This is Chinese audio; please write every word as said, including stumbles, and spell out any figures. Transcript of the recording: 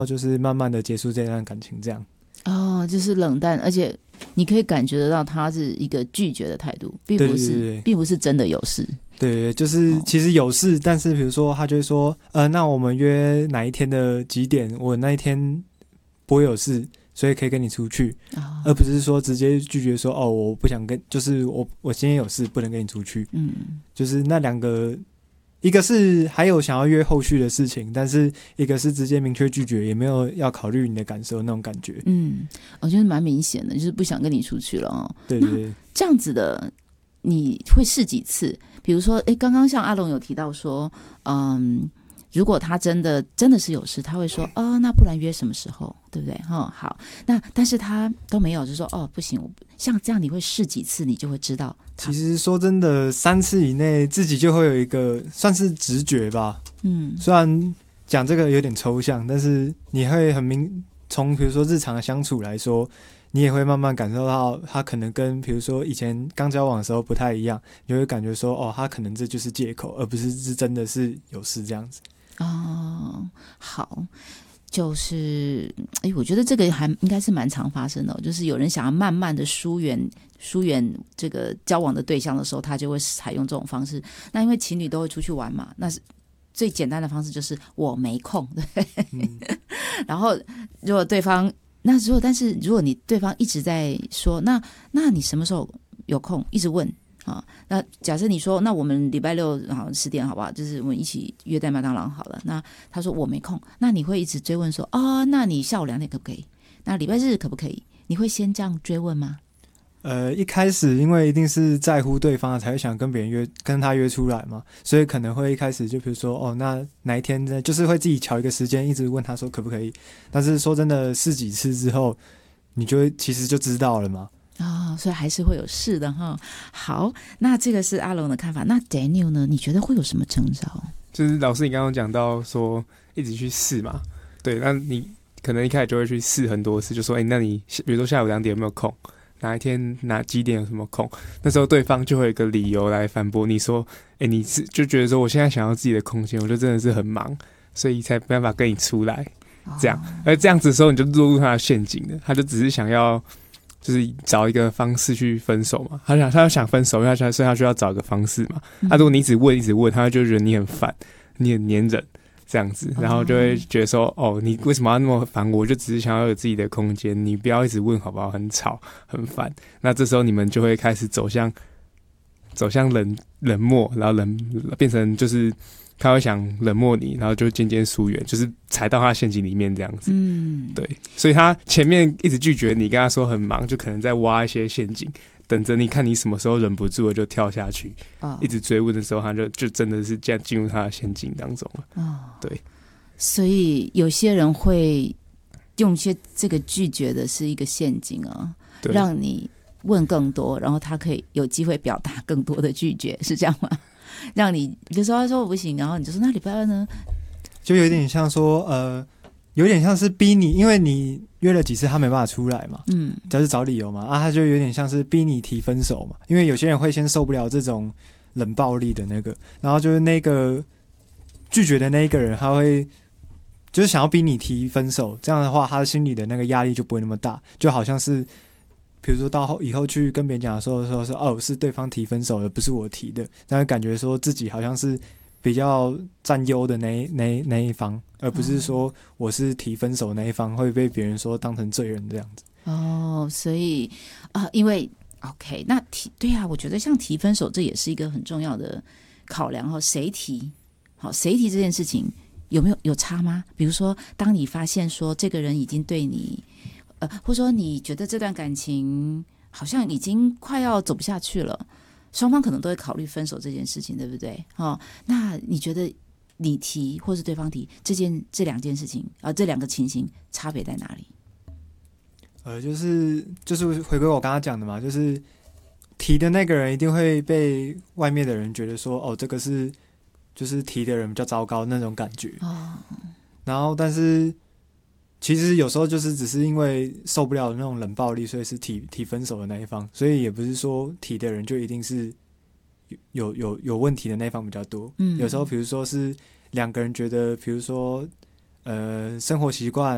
就是慢慢的结束这段感情这样。 哦，就是冷淡，而且你可以感觉得到他是一个拒绝的态度，并不是， 对对对， 并不是真的有事。 对，就是其实有事，但是比如说他就会说，呃，那我们约哪一天的几点？我那一天不会有事，所以可以跟你出去， 哦、 而不是说直接拒绝说，哦，我不想跟，就是我我今天有事不能跟你出去。 嗯， 就是那两个，一个是还有想要约后续的事情，但是一个是直接明确拒绝，也没有要考虑你的感受那种感觉。 嗯，我觉得蛮明显的，就是不想跟你出去了哦。 对对对， 这样子的你会试几次？比如说，哎，刚刚像阿龙有提到说，嗯，如果他真的真的是有事，他会说，哦，那不然约什么时候，对不对？哦，好，那但是他都没有，就说，哦，不行，我像这样你会试几次，你就会知道。 其实说真的，三次以内自己就会有一个算是直觉吧。 嗯， 虽然讲这个有点抽象，但是你会很明，从比如说日常的相处来说，你也会慢慢感受到他可能跟比如说以前刚交往的时候不太一样，你会感觉说，哦，他可能这就是借口，而不是是真的是有事这样子。 哦，好。就是哎，我觉得这个还应该是蛮常发生的、哦，就是有人想要慢慢的疏远疏远这个交往的对象的时候，他就会采用这种方式。那因为情侣都会出去玩嘛，那是最简单的方式就是我没空，对、嗯、然后如果对方那如果但是如果你对方一直在说，那那你什么时候有空，一直问。啊，那假设你说，那我们礼拜六好十点好不好？就是我们一起约在麦当劳好了。那他说我没空，那你会一直追问说，哦，那你下午两点可不可以？那礼拜日可不可以？你会先这样追问吗？ 呃，一开始因为一定是在乎对方才会想跟别人约，跟他约出来嘛，所以可能会一开始就比如说，哦，那哪一天呢？就是会自己瞧一个时间，一直问他说可不可以。但是说真的，试几次之后，你就会其实就知道了嘛。 哦，所以还是会有事的哈。好，那这个是阿龙的看法。那 Daniel 呢？你觉得会有什么征兆？ 就是老师你刚刚讲到说一直去试嘛，对，那你可能一开始就会去试很多次，就说哎、欸，那你比如说下午两点有没有空？哪一天哪几点有什么空？那时候对方就会有一个理由来反驳你说，哎、欸，你是就觉得说我现在想要自己的空间，我就真的是很忙，所以才没办法跟你出来，这样，而这样子的时候你就落入他的陷阱了，他就只是想要。就是找一个方式去分手嘛，他想他想分手，所以他需要找一个方式嘛。他、嗯啊、如果你一直问一直问，他就觉得你很烦，你很黏人这样子，然后就会觉得说，哦，你为什么要那么烦我？我就只是想要有自己的空间，你不要一直问好不好？很吵很烦。那这时候你们就会开始走向走向冷冷漠，然后冷变成就是。他会想冷漠你，然后就渐渐疏远，就是踩到他的陷阱里面这样子。嗯，对，所以他前面一直拒绝你，跟他说很忙，就可能在挖一些陷阱，等着你看你什么时候忍不住了就跳下去。哦、一直追问的时候，他就就真的是这样进入他的陷阱当中了。哦，对， 所以有些人会用些这个拒绝的是一个陷阱啊，让你问更多，然后他可以有机会表达更多的拒绝，是这样吗？让你比如说他说我不行，然后你就说那礼拜二呢， 就有点像说呃，有点像是逼你，因为你约了几次他没办法出来嘛，嗯，就是找理由嘛，啊，他就有点像是逼你提分手嘛，因为有些人会先受不了这种冷暴力的那个，然后就是那个拒绝的那一个人，他会就是想要逼你提分手，这样的话他的心里的那个压力就不会那么大，就好像是。比如说到后以后去跟别人讲的时候说说哦是对方提分手的，不是我提的，但是感觉说自己好像是比较占优的那那那一方，而不是说我是提分手那一方会被别人说当成罪人这样子。 哦，所以啊、呃，因为 OK， 那提对啊，我觉得像提分手这也是一个很重要的考量哈，谁提好谁提这件事情有没有有差吗？比如说当你发现说这个人已经对你。呃，或者说你觉得这段感情好像已经快要走不下去了，双方可能都会考虑分手这件事情，对不对？哦，那你觉得你提或是对方提这件这两件事情啊、呃，这两个情形差别在哪里？ 呃，就是就是回归我刚刚讲的嘛，就是提的那个人一定会被外面的人觉得说，哦，这个是就是提的人比较糟糕那种感觉。哦，然后但是。其实有时候就是只是因为受不了那种冷暴力，所以是提提分手的那一方，所以也不是说提的人就一定是有有有问题的那一方比较多。嗯，有时候比如说是两个人觉得，比如说呃生活习惯